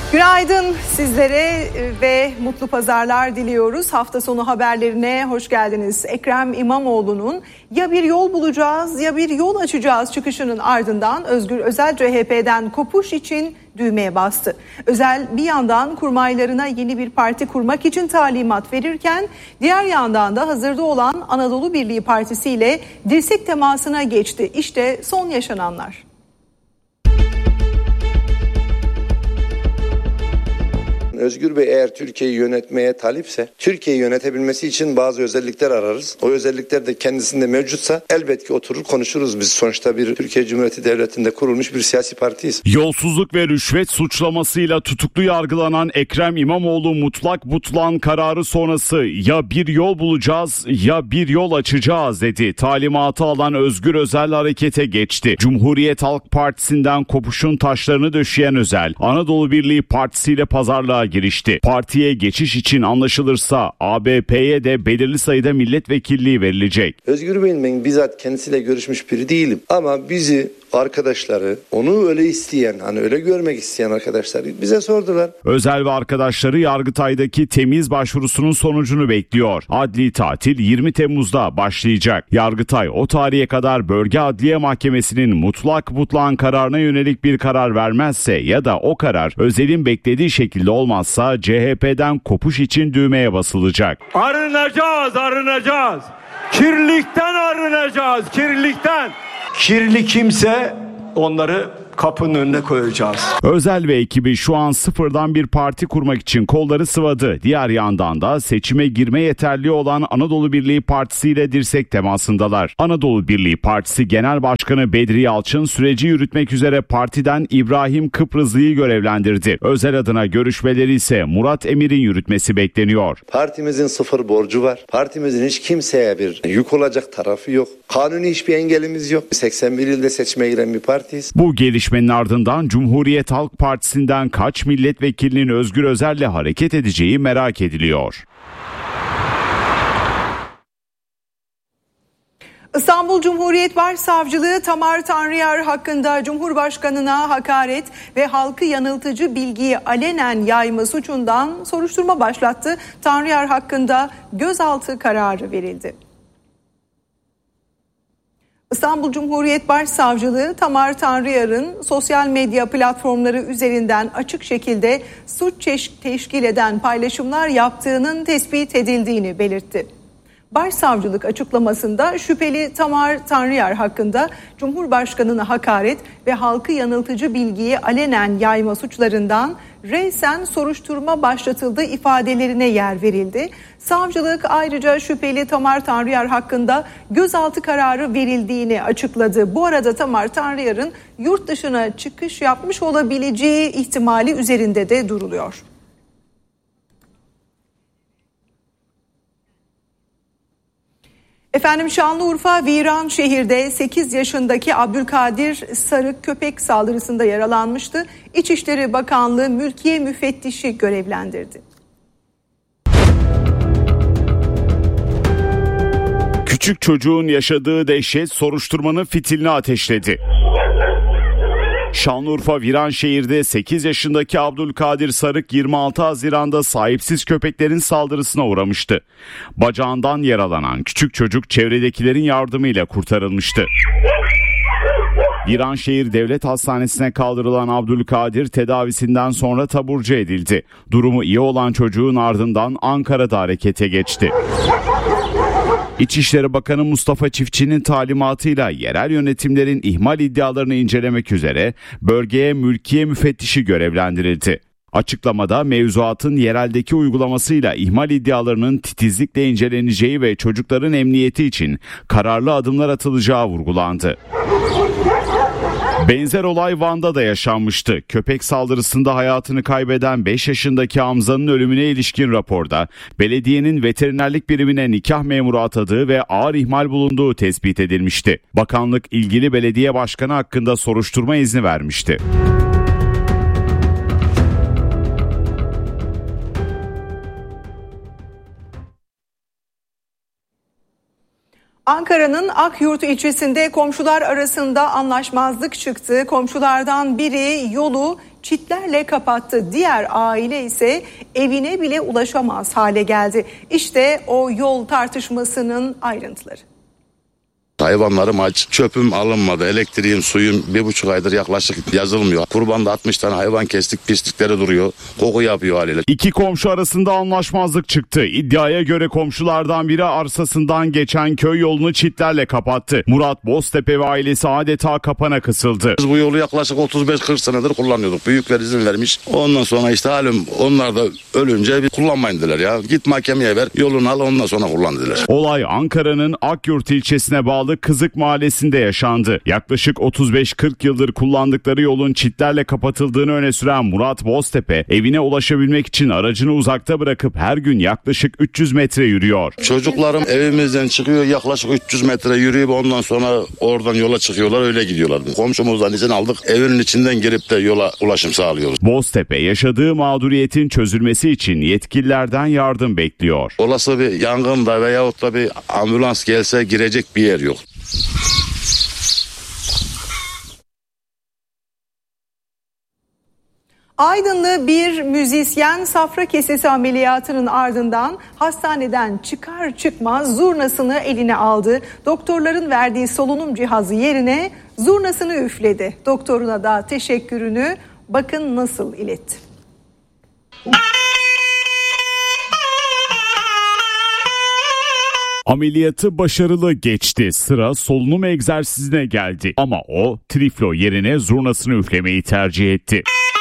Günaydın sizlere ve mutlu pazarlar diliyoruz. Hafta sonu haberlerine hoş geldiniz. Ekrem İmamoğlu'nun ya bir yol bulacağız ya bir yol açacağız çıkışının ardından Özgür Özel CHP'den kopuş için düğmeye bastı. Özel bir yandan kurmaylarına yeni bir parti kurmak için talimat verirken diğer yandan da hazırda olan Anadolu Birliği Partisi ile dirsek temasına geçti. İşte son yaşananlar. Özgür Bey eğer Türkiye'yi yönetmeye talipse, Türkiye'yi yönetebilmesi için bazı özellikler ararız. O özellikler de kendisinde mevcutsa elbet ki oturur konuşuruz biz. Sonuçta bir Türkiye Cumhuriyeti Devleti'nde kurulmuş bir siyasi partiyiz. Yolsuzluk ve rüşvet suçlamasıyla tutuklu yargılanan Ekrem İmamoğlu mutlak butlan kararı sonrası ya bir yol bulacağız ya bir yol açacağız dedi. Talimatı alan Özgür Özel harekete geçti. Cumhuriyet Halk Partisi'nden kopuşun taşlarını döşeyen Özel, Anadolu Birliği Partisi ile pazarlığa girişti. Partiye geçiş için anlaşılırsa ABP'ye de belirli sayıda milletvekilliği verilecek. Özgür Bey'in ben bizzat kendisiyle görüşmüş biri değilim. Ama bizi, arkadaşları, onu öyle isteyen, hani öyle görmek isteyen arkadaşlar bize sordular. Özel ve arkadaşları Yargıtay'daki temiz başvurusunun sonucunu bekliyor. Adli tatil 20 Temmuz'da başlayacak. Yargıtay o tarihe kadar Bölge Adliye Mahkemesi'nin mutlak butlan kararına yönelik bir karar vermezse ya da o karar Özel'in beklediği şekilde olmazsa CHP'den kopuş için düğmeye basılacak. Arınacağız. Kirlilikten arınacağız, kirlilikten. Kirli kimse onları kapının önüne koyacağız. Özel ve ekibi şu an sıfırdan bir parti kurmak için kolları sıvadı. Diğer yandan da seçime girme yeterliği olan Anadolu Birliği Partisi ile dirsek temasındalar. Anadolu Birliği Partisi Genel Başkanı Bedri Yalçın süreci yürütmek üzere partiden İbrahim Kıbrızlı'yı görevlendirdi. Özel adına görüşmeleri ise Murat Emir'in yürütmesi bekleniyor. Partimizin sıfır borcu var. Partimizin hiç kimseye bir yük olacak tarafı yok. Kanuni hiçbir engelimiz yok. 81 ilde seçime giren bir partiyiz. Bu gelişmenin ardından Cumhuriyet Halk Partisi'nden kaç milletvekilinin Özgür Özel'le hareket edeceği merak ediliyor. İstanbul Cumhuriyet Başsavcılığı Tamar Tanrıyar hakkında Cumhurbaşkanı'na hakaret ve halkı yanıltıcı bilgiyi alenen yayma suçundan soruşturma başlattı. Tanrıyar hakkında gözaltı kararı verildi. İstanbul Cumhuriyet Başsavcılığı Tamar Tanrıyar'ın sosyal medya platformları üzerinden açık şekilde suç teşkil eden paylaşımlar yaptığının tespit edildiğini belirtti. Başsavcılık açıklamasında şüpheli Tamar Tanrıyar hakkında Cumhurbaşkanı'na hakaret ve halkı yanıltıcı bilgiyi alenen yayma suçlarından reysen soruşturma başlatıldığı ifadelerine yer verildi. Savcılık ayrıca şüpheli Tamar Tanrıyar hakkında gözaltı kararı verildiğini açıkladı. Bu arada Tamar Tanrıyar'ın yurt dışına çıkış yapmış olabileceği ihtimali üzerinde de duruluyor. Efendim Şanlıurfa Viranşehir'de 8 yaşındaki Abdülkadir Sarık köpek saldırısında yaralanmıştı. İçişleri Bakanlığı Mülkiye Müfettişi görevlendirdi. Küçük çocuğun yaşadığı dehşet soruşturmanın fitilini ateşledi. Şanlıurfa Viranşehir'de 8 yaşındaki Abdülkadir Sarık 26 Haziran'da sahipsiz köpeklerin saldırısına uğramıştı. Bacağından yaralanan küçük çocuk çevredekilerin yardımıyla kurtarılmıştı. Viranşehir Devlet Hastanesi'ne kaldırılan Abdülkadir tedavisinden sonra taburcu edildi. Durumu iyi olan çocuğun ardından Ankara'da harekete geçti. İçişleri Bakanı Mustafa Çiftçi'nin talimatıyla yerel yönetimlerin ihmal iddialarını incelemek üzere bölgeye mülkiye müfettişi görevlendirildi. Açıklamada mevzuatın yereldeki uygulamasıyla ihmal iddialarının titizlikle inceleneceği ve çocukların emniyeti için kararlı adımlar atılacağı vurgulandı. Benzer olay Van'da da yaşanmıştı. Köpek saldırısında hayatını kaybeden 5 yaşındaki Hamza'nın ölümüne ilişkin raporda belediyenin veterinerlik birimine nikah memuru atadığı ve ağır ihmal bulunduğu tespit edilmişti. Bakanlık ilgili belediye başkanı hakkında soruşturma izni vermişti. Ankara'nın Akyurt ilçesinde komşular arasında anlaşmazlık çıktı. Komşulardan biri yolu çitlerle kapattı. Diğer aile ise evine bile ulaşamaz hale geldi. İşte o yol tartışmasının ayrıntıları. Hayvanlarım aç, çöpüm alınmadı, elektriğim, suyum 1,5 aydır yaklaşık yazılmıyor. Kurbanda 60 tane hayvan kestik, pislikleri duruyor, koku yapıyor haliyle. İki komşu arasında anlaşmazlık çıktı. İddiaya göre komşulardan biri arsasından geçen köy yolunu çitlerle kapattı. Murat Boztepe ve ailesi adeta kapana kısıldı. Biz bu yolu yaklaşık 35-40 senedir kullanıyorduk. Büyükler izin vermiş. Ondan sonra işte halim onlar da ölünce bir kullanmayın dediler ya. Git mahkemeye ver, yolunu al ondan sonra kullan dediler. Olay Ankara'nın Akyurt ilçesine bağlı Kızık Mahallesi'nde yaşandı. Yaklaşık 35-40 yıldır kullandıkları yolun çitlerle kapatıldığını öne süren Murat Boztepe, evine ulaşabilmek için aracını uzakta bırakıp her gün yaklaşık 300 metre yürüyor. Çocuklarım evimizden çıkıyor, yaklaşık 300 metre yürüyüp ondan sonra oradan yola çıkıyorlar, öyle gidiyorlar. Komşumuzdan izin aldık, evinin içinden girip de yola ulaşım sağlıyoruz. Boztepe yaşadığı mağduriyetin çözülmesi için yetkililerden yardım bekliyor. Olası bir yangında veyahut da bir ambulans gelse girecek bir yer yok. Aydınlı bir müzisyen safra kesesi ameliyatının ardından hastaneden çıkar çıkmaz zurnasını eline aldı. Doktorların verdiği solunum cihazı yerine zurnasını üfledi. Doktoruna da teşekkürünü bakın nasıl iletti. Ameliyatı başarılı geçti. Sıra solunum egzersizine geldi. Ama o triflo yerine zurnasını üflemeyi tercih etti.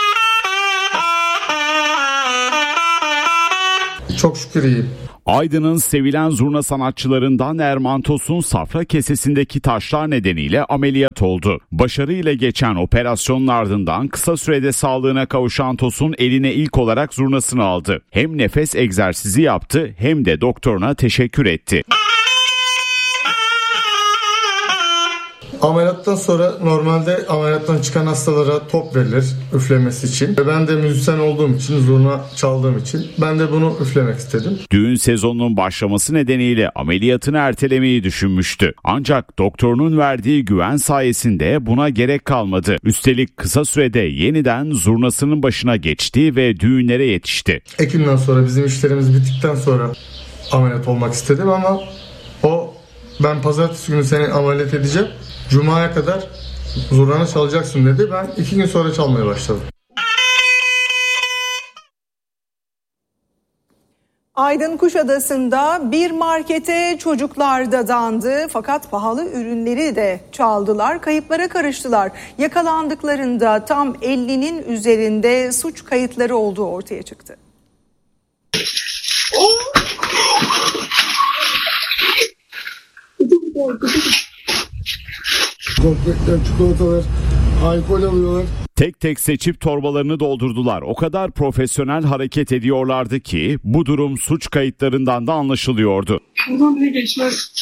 Çok şükür iyiyim. Aydın'ın sevilen zurna sanatçılarından Erman Tosun safra kesesindeki taşlar nedeniyle ameliyat oldu. Başarıyla geçen operasyonun ardından kısa sürede sağlığına kavuşan Tosun eline ilk olarak zurnasını aldı. Hem nefes egzersizi yaptı hem de doktoruna teşekkür etti. Ameliyattan sonra normalde ameliyattan çıkan hastalara top verilir üflemesi için. Ben de müzisyen olduğum için, zurna çaldığım için ben de bunu üflemek istedim. Düğün sezonunun başlaması nedeniyle ameliyatını ertelemeyi düşünmüştü. Ancak doktorunun verdiği güven sayesinde buna gerek kalmadı. Üstelik kısa sürede yeniden zurnasının başına geçti ve düğünlere yetişti. Ekim'den sonra bizim işlerimiz bittikten sonra ameliyat olmak istedim ama ben pazartesi günü seni ameliyat edeceğim. Cuma'ya kadar zurnanı çalacaksın dedi. Ben 2 gün sonra çalmaya başladım. Aydın Kuşadası'nda bir markete çocuklar dadandı fakat pahalı ürünleri de çaldılar, kayıplara karıştılar. Yakalandıklarında tam 50'nin üzerinde suç kayıtları olduğu ortaya çıktı. Gofretler, çikolatalar, alkol alıyorlar. Tek tek seçip torbalarını doldurdular. O kadar profesyonel hareket ediyorlardı ki bu durum suç kayıtlarından da anlaşılıyordu. Buradan bile geçmez.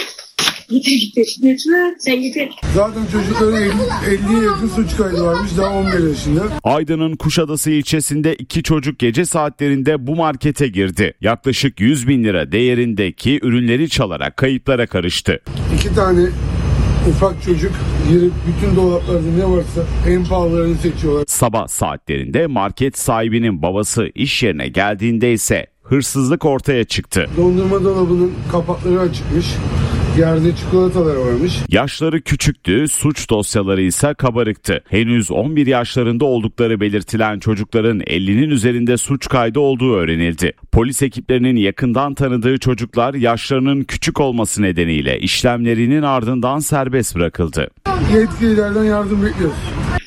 Geçmez. Sen getir. Zaten çocukların 50'ye yakın suç kaydı varmış, daha 11 yaşında. Aydın'ın Kuşadası ilçesinde 2 çocuk gece saatlerinde bu markete girdi. Yaklaşık 100 bin lira değerindeki ürünleri çalarak kayıplara karıştı. 2 tane ufak çocuk girip bütün dolaplarda ne varsa en pahalılarını seçiyorlar. Sabah saatlerinde market sahibinin babası iş yerine geldiğinde ise hırsızlık ortaya çıktı. Dondurma dolabının kapakları açıkmış. Yerde çikolatalar varmış. Yaşları küçüktü, suç dosyaları ise kabarıktı. Henüz 11 yaşlarında oldukları belirtilen çocukların 50'nin üzerinde suç kaydı olduğu öğrenildi. Polis ekiplerinin yakından tanıdığı çocuklar yaşlarının küçük olması nedeniyle işlemlerinin ardından serbest bırakıldı. Yetkililerden yardım bekliyoruz.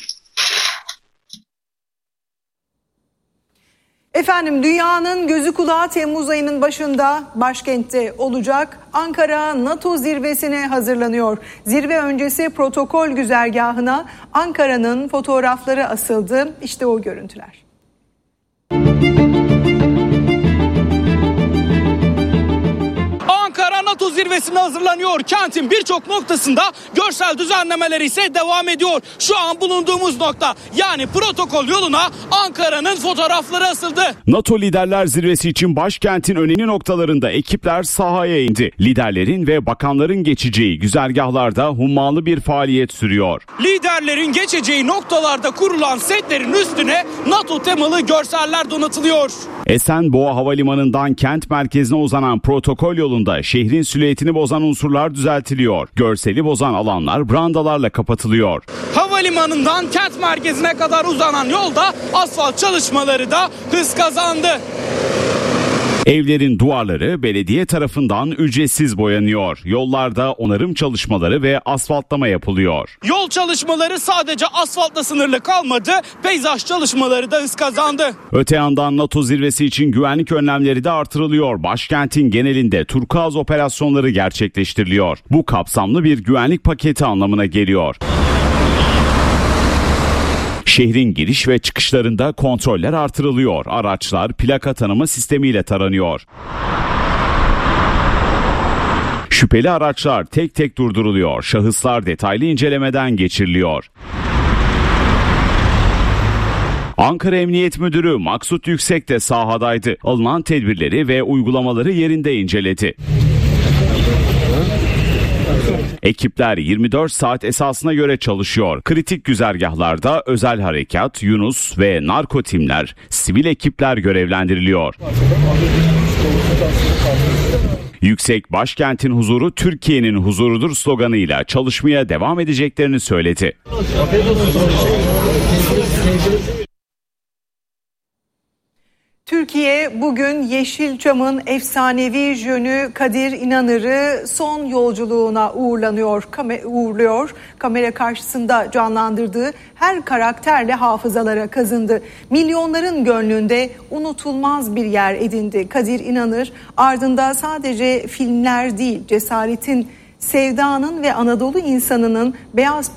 Efendim dünyanın gözü kulağı Temmuz ayının başında başkentte olacak. Ankara NATO zirvesine hazırlanıyor. Zirve öncesi protokol güzergahına Ankara'nın fotoğrafları asıldı. İşte o görüntüler. Ankara NATO zirvesine hazırlanıyor. Kentin birçok noktasında görsel düzenlemeler ise devam ediyor. Şu an bulunduğumuz nokta, yani protokol yoluna Ankara'nın fotoğrafları asıldı. NATO Liderler Zirvesi için başkentin önemli noktalarında ekipler sahaya indi. Liderlerin ve bakanların geçeceği güzergahlarda hummalı bir faaliyet sürüyor. Liderlerin geçeceği noktalarda kurulan setlerin üstüne NATO temalı görseller donatılıyor. Esenboğa Havalimanı'ndan kent merkezine uzanan protokol yolunda şehrin silüetini bozan unsurlar düzeltiliyor. Görseli bozan alanlar brandalarla kapatılıyor. Havalimanından kent merkezine kadar uzanan yolda asfalt çalışmaları da hız kazandı. Evlerin duvarları belediye tarafından ücretsiz boyanıyor. Yollarda onarım çalışmaları ve asfaltlama yapılıyor. Yol çalışmaları sadece asfaltla sınırlı kalmadı, peyzaj çalışmaları da hız kazandı. Öte yandan NATO zirvesi için güvenlik önlemleri de artırılıyor. Başkentin genelinde turkuaz operasyonları gerçekleştiriliyor. Bu kapsamlı bir güvenlik paketi anlamına geliyor. Şehrin giriş ve çıkışlarında kontroller artırılıyor. Araçlar plaka tanıma sistemiyle taranıyor. Şüpheli araçlar tek tek durduruluyor. Şahıslar detaylı incelemeden geçiriliyor. Ankara Emniyet Müdürü Maksut Yüksek de sahadaydı. Alınan tedbirleri ve uygulamaları yerinde inceledi. Ekipler 24 saat esasına göre çalışıyor. Kritik güzergahlarda özel harekat, Yunus ve narko timler, sivil ekipler görevlendiriliyor. Yüksek, başkentin huzuru Türkiye'nin huzurudur sloganıyla çalışmaya devam edeceklerini söyledi. Türkiye bugün Yeşilçam'ın efsanevi jönü Kadir İnanır'ı son yolculuğuna uğurluyor. Kamera karşısında canlandırdığı her karakterle hafızalara kazındı. Milyonların gönlünde unutulmaz bir yer edindi. Kadir İnanır ardında sadece filmler değil, cesaretin, sevdanın ve Anadolu insanının beyaz